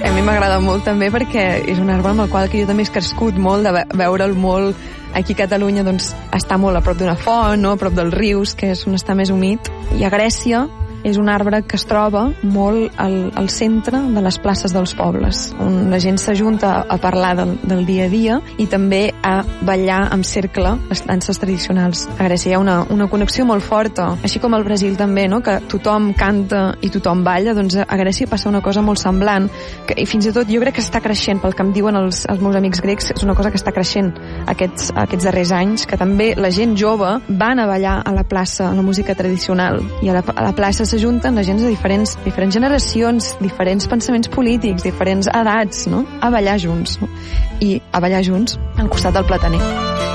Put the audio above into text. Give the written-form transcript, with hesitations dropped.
A mi m'agrada molt també perquè és un arbre amb el qual que jo també he crescut molt, de veure'l molt. Aquí a Catalunya doncs, està molt a prop d'una font, no? A prop dels rius, que és on està més humit. I a Grècia és un arbre que es troba molt al centre de les places dels pobles, on la gent s'ajunta a parlar del dia a dia i també a ballar en cercle les danses tradicionals. A Grècia hi ha una connexió molt forta, així com al Brasil també, no? Que tothom canta i tothom balla, doncs a Grècia passa una cosa molt semblant, i fins i tot jo crec que està creixent, pel que em diuen els meus amics grecs, és una cosa que està creixent aquests darrers anys, que també la gent jove van a ballar a la plaça, a la música tradicional, i a la plaça s'ajunten la gent de diferents generacions, diferents pensaments polítics, diferents edats, no? A ballar junts, no? I a ballar junts al costat del plataner.